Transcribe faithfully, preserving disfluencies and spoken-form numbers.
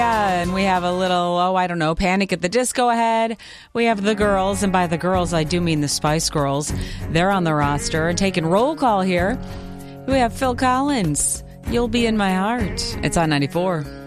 yeah, and we have a little, oh, I don't know, Panic at the Disco ahead. We have the girls, and by the girls, I do mean the Spice Girls. They're on the roster and taking roll call here. We have Phil Collins, You'll Be in My Heart. It's on ninety-four.